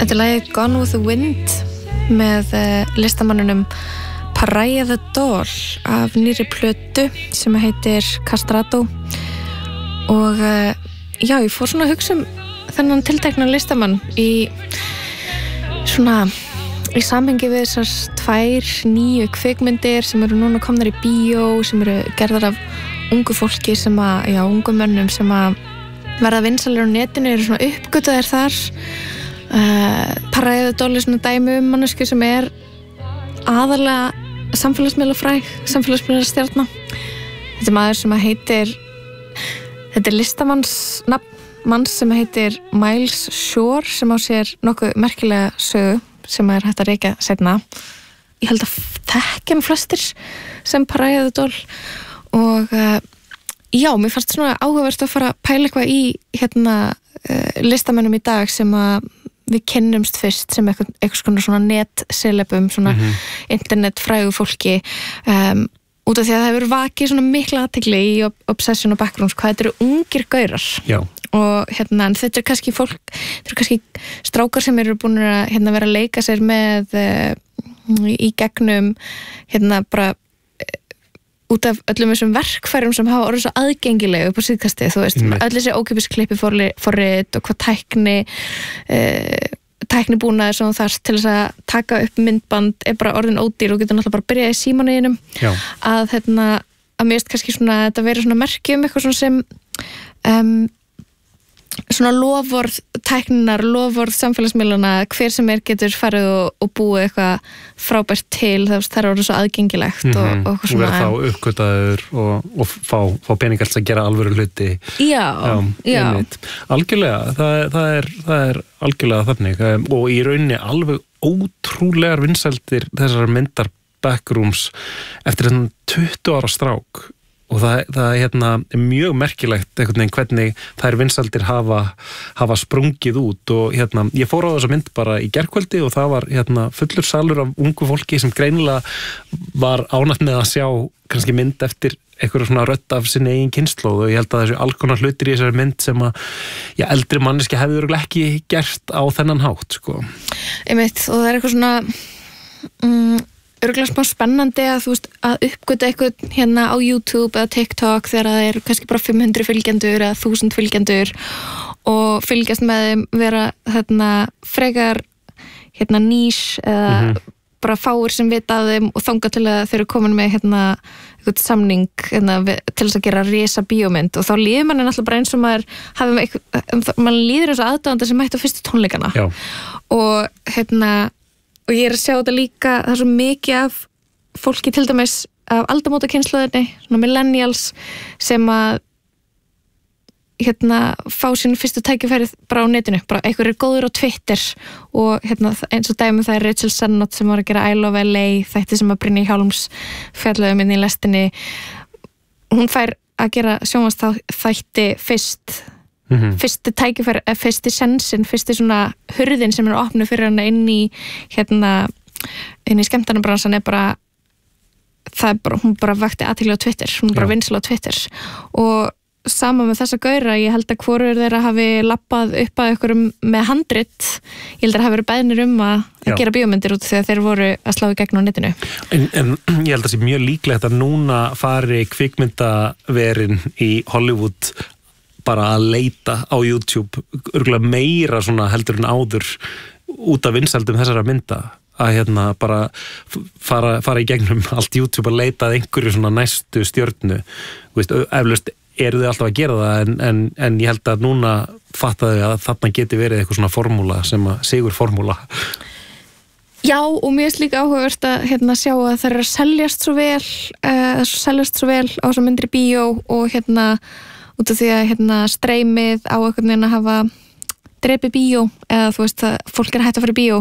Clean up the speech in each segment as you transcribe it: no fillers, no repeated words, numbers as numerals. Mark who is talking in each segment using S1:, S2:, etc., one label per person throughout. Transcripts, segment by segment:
S1: Þetta lagið Gone with the Wind með listamannunum Pariah the Doll af nýrri plötu sem heitir Castrato og já, ég fór svona að hugsa þennan tiltekna listamann í samhengi við þessar 2 nýju kvikmyndir sem eru núna komnar í bíó, sem eru gerðar af ungu fólki ungu mönnum sem að verða vinsælir á netinu, eru svona uppgötaðir þar. Pariah the Doll er svona dæmi mannesku sem er aðalega samfélagsmiðla stjarna. Þetta er maður sem heitir, þetta er listamanns manns sem heitir Miles Shore sem á sér nokkuð merkilega sögu sem er hægt að rekja seinna. Ég held að þekkja flestir sem Pariah the Doll og já, mér fannst svona áhugavert að fara að pæla eitthvað í listamönnum í dag sem að við kynnumst fyrst sem eitthvað svona netcelebum, svona internetfrægu fólki út af því að það hefur vakið svona mikla athygli í Obsession og Backrooms hvað þetta eru ungir gaurar. Já. Og en þetta er kannski fólk, þetta eru kannski strákar sem eru búin að vera að leika sér með í gegnum bara út af öllum þessum verkfærum sem hafa orðið svo aðgengileg upp á síðkastið, þú veist, öll þessi ókeypis klippi forrit og hvað tæknibúnaður sem þú þarft til þess að taka upp myndband er bara orðin ódýr og getur náttúrulega bara að byrja í símanuðinum að mér veist kannski svona þetta verið svona merki eitthvað svona sem svona lofvorð tækninar, lofvorð samfélagsmiðlana, hver sem getur farið og búið eitthvað frábært til, það er orðið svo aðgengilegt og svona. Og
S2: þá uppgötaður og fá peningalt að gera alvöru hluti. Já. Algjörlega, það er algjörlega þannig og í rauninni alveg ótrúlegar vinsældir þessar myndar Backrooms eftir 20 ára strák. Og það er mjög merkilegt einhvern veginn hvernig þær vinsældir hafa sprungið út og ég fór á þessa mynd bara í gærkvöldi og það var fullur salur af ungu fólki sem greinilega var ánægt með að sjá kannski mynd eftir einhverja svona rödd af sinni eigin kynslóð og ég held að þessu alkonar hlutir í þessari mynd sem að eldri manneski hefði örugglega ekki gert á þennan hátt, sko.
S1: Einmitt, og það er eitthvað svona örugglega smá spennandi að þú veist að uppgöta eitthvað á YouTube eða TikTok þegar það er kannski bara 500 fylgjendur eða 1000 fylgjendur og fylgjast með þeim vera frekar nýs eða bara fáir sem vita af þeim og þangað til að þeir eru komin með eitthvað samning til þess að gera risa bíómynd og þá líður manni náttúrulega bara eins og maður líður eins og aðdáðanda sem mætti á fyrstu tónleikana. Já. Og ég er að sjá þetta líka, það er svo mikið af fólki til dæmis af aldamótakynslóðinni, svona millennials sem að fá sín fyrstu tækifærið bara á netinu, bara einhver góður á Twitter og eins og dæmi það er Rachel Sennott sem var að gera I Love LA, þætti sem að Brynja Hjálms fjallaði inn í lestinni. Hún fær að gera sjónvarpsþætti fyrst fyrsti tækifæri, fyrsti sensin, fyrsti svona hurðin sem er opnuð fyrir hana inn í skemmtanabransan er bara hún bara vakti athygli á Twitter, hún bara vinsæl á Twitter og sama með þessa gaura, ég held að hvorur þeirra hafi lappað upp að ykkur með handrit, ég held að það hafi verið beðnir að gera bíómyndir út þegar þeir voru að slá í gegn á netinu.
S2: En ég held að það sé mjög líklegt að núna fari kvikmyndaverin í Hollywood bara að leita á YouTube örgulega meira svona heldur en áður út af vinsældum þessara mynda að bara fara í gegnum allt YouTube að leita að einhverju svona næstu stjörnu. Eflaust eru þau alltaf að gera það en ég held að núna fattaðu að þarna geti verið eitthvað svona formúla sem að sigur formúla.
S1: Já, og mér er líka áhugavert að sjá að það er að seljast svo vel á þessar myndir í bíó og út af því að streymið á einhvern veginn að hafa drepið bíó eða þú veist að fólk er hætt að fara í bíó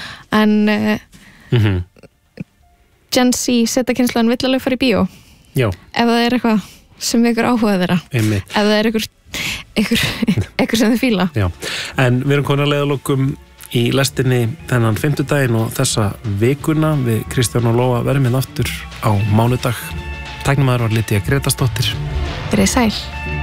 S1: en Gen Z setakynslaðan vill alveg fara í bíó. Já. Ef það er eitthvað sem ykkur áhuga þeirra. Einmitt. Ef það er ykkur sem þið fíla. Já, en við erum komin að leiðalokum í lestinni þennan 5. daginn og þessa vikuna við Kristján og Lóa verðum aftur á mánudag. Tæknimaður var Lydia Grétarsdóttir. Verið sæl.